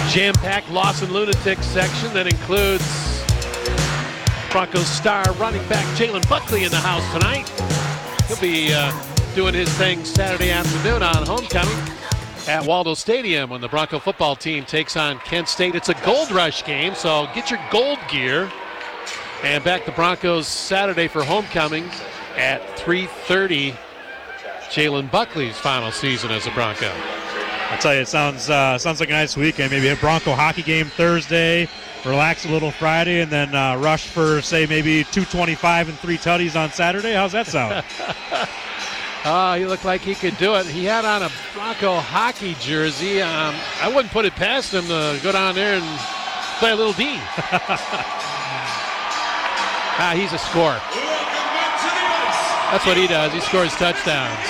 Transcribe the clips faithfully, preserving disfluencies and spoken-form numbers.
Jam-packed Lawson Lunatics section that includes Broncos star running back Jalen Buckley in the house tonight. He'll be uh, doing his thing Saturday afternoon on homecoming at Waldo Stadium when the Bronco football team takes on Kent State. It's a Gold Rush game, so get your gold gear. And back to Broncos Saturday for homecoming at three thirty. Jalen Buckley's final season as a Bronco. I tell you, it sounds uh, sounds like a nice weekend. Maybe a Bronco hockey game Thursday, relax a little Friday, and then uh, rush for, say, maybe two twenty-five and three tutties on Saturday. How's that sound? Oh, he looked like he could do it. He had on a Bronco hockey jersey. Um, I wouldn't put it past him to go down there and play a little D. ah, he's a scorer. That's what he does. He scores touchdowns.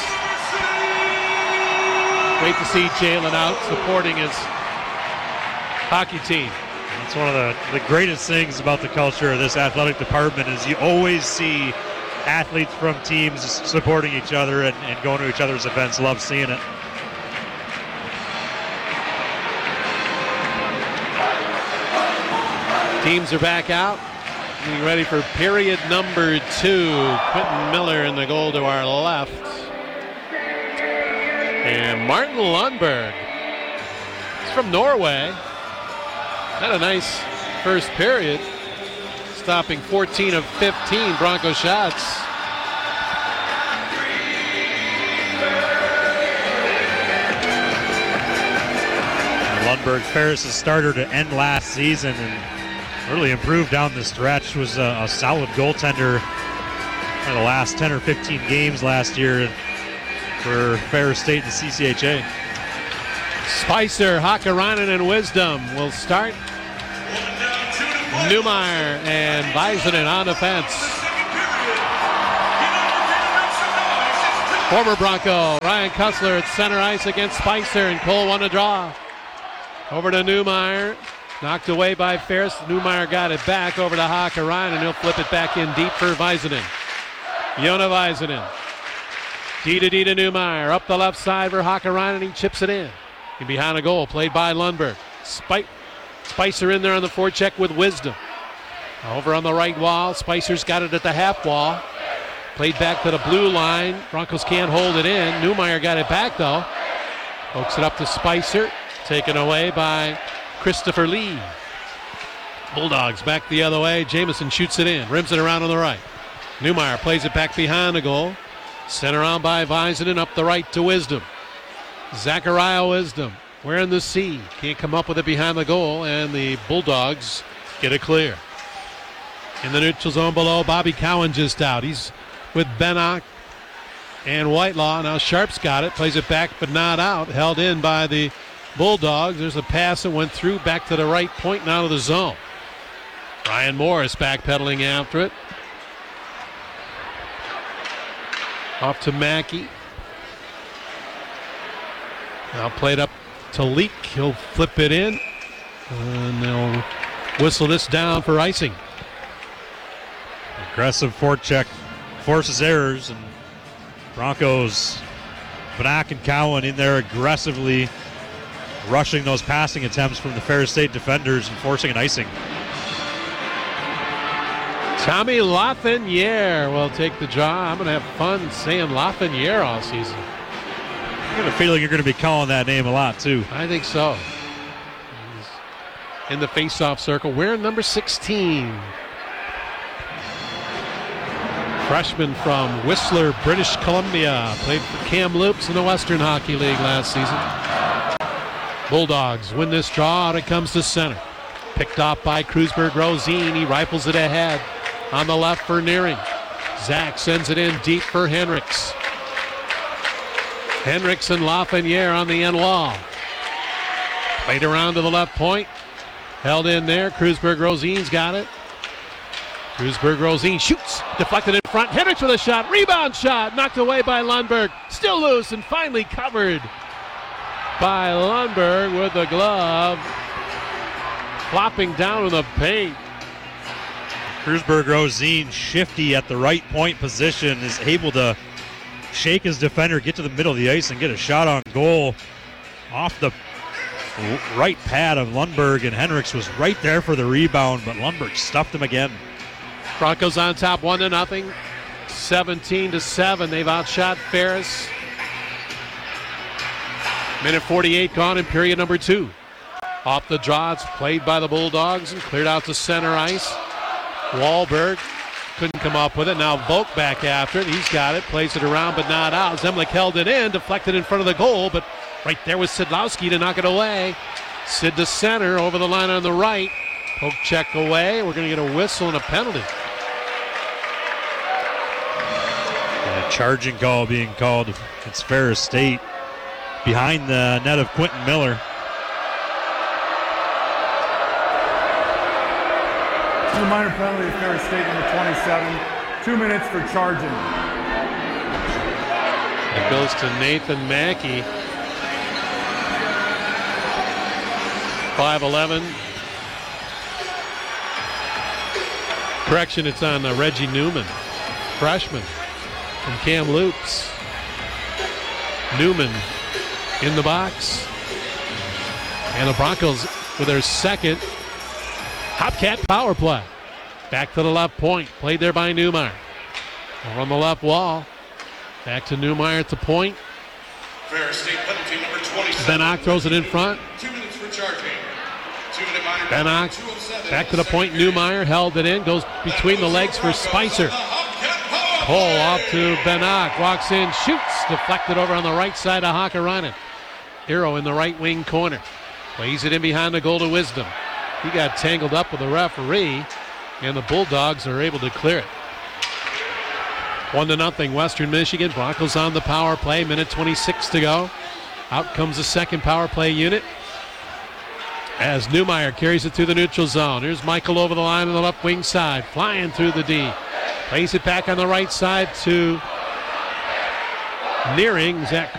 Great to see Jalen out supporting his hockey team. It's one of the, the greatest things about the culture of this athletic department is you always see athletes from teams supporting each other and, and going to each other's events. Love seeing it. Teams are back out. Getting ready for period number two. Quentin Miller in the goal to our left. And Martin Lundberg. He's from Norway. Had a nice first period. Stopping fourteen of fifteen Bronco shots. Lundberg, Ferris' starter to end last season and really improved down the stretch. Was a, a solid goaltender in the last ten or fifteen games last year for Ferris State and C C H A. Spicer, Hakkarainen, and Wisdom will start. Newmeyer and Visinen on defense. Former Bronco Ryan Kussler at center ice against Spicer, and Cole won a draw. Over to Newmeyer. Knocked away by Ferris. Newmeyer got it back over to Hakkarainen, and he'll flip it back in deep for Visinen. Jona Visinen. D to D to Newmeyer. Up the left side for Hakkarainen. He chips it in. And behind a goal, played by Lundberg. Spike, Spicer in there on the forecheck with Wisdom. Over on the right wall. Spicer's got it at the half wall. Played back to the blue line. Broncos can't hold it in. Newmeyer got it back, though. Pokes it up to Spicer. Taken away by Christopher Lee. Bulldogs back the other way. Jamison shoots it in. Rims it around on the right. Newmeyer plays it back behind the goal. Sent around by Visinen up the right to Wisdom. Zachariah Wisdom wearing the C. Can't come up with it behind the goal, and the Bulldogs get it clear. In the neutral zone below, Bobby Cowan just out. He's with Bennock and Whitelaw. Now Sharp's got it. Plays it back but not out. Held in by the Bulldogs. There's a pass that went through back to the right point and out of the zone. Ryan Morris backpedaling after it. Off to Mackey. Now played up to Leak. He'll flip it in. And they'll whistle this down for icing. Aggressive forecheck forces errors, and Broncos, Bennock and Cowan in there aggressively rushing those passing attempts from the Ferris State defenders and forcing an icing. Tommy Lafreniere will take the draw. I'm going to have fun saying Lafreniere all season. I have a feeling you're going to be calling that name a lot, too. I think so. He's in the face-off circle, wearing number sixteen. Freshman from Whistler, British Columbia. Played for Kamloops in the Western Hockey League last season. Bulldogs win this draw. Out it comes to center. Picked off by Kreuzberg Rosine. He rifles it ahead. On the left for Nearing. Zach sends it in deep for Hendricks. Hendricks and Lafreniere on the end wall. Played around to the left point. Held in there. Kreuzberg Rosine's got it. Kreuzberg Rosine shoots. Deflected in front. Hendricks with a shot. Rebound shot. Knocked away by Lundberg. Still loose and finally covered by Lundberg with the glove. Flopping down in the paint. Kreuzberg Rosine, shifty at the right point position, is able to shake his defender, get to the middle of the ice, and get a shot on goal off the right pad of Lundberg, and Henricks was right there for the rebound, but Lundberg stuffed him again. Broncos on top, one to nothing, seventeen to seven. They've outshot Ferris. Minute forty-eight gone in period number two. Off the draw, it's played by the Bulldogs and cleared out to center ice. Wahlberg couldn't come up with it. Now Volk back after it. He's got it, plays it around, but not out. Zemlik held it in, deflected in front of the goal, but right there was Sidlowski to knock it away. Sid to center, over the line on the right. Poke check away. We're going to get a whistle and a penalty. And a charging call being called against Ferris State behind the net of Quentin Miller. Two minor penalty to Ferris State, number twenty-seven. Two minutes for charging. It goes to Nathan Mackey. five eleven. Correction, it's on uh, Reggie Newman, freshman from Kamloops. Newman in the box. And the Broncos with their second Hopcat power play. Back to the left point. Played there by Newmeyer. Over on the left wall. Back to Newmeyer at the point. Ferris State penalty number twenty-seven. Bennock throws it in front. Two minutes for charging. Two minute minor Bennock two oh seven. back to the point. Newmeyer held it in. Goes between the legs for Spicer. Pull off to Bennock. Walks in, shoots. Deflected over on the right side of Hakkarainen. Arrow in the right wing corner. Plays it in behind the goal to Wisdom. He got tangled up with the referee, and the Bulldogs are able to clear it. One to nothing, Western Michigan. Broncos on the power play. Minute twenty-six to go. Out comes the second power play unit as Newmeyer carries it through the neutral zone. Here's Michael over the line on the left wing side, flying through the D. Plays it back on the right side to Nearing. Zach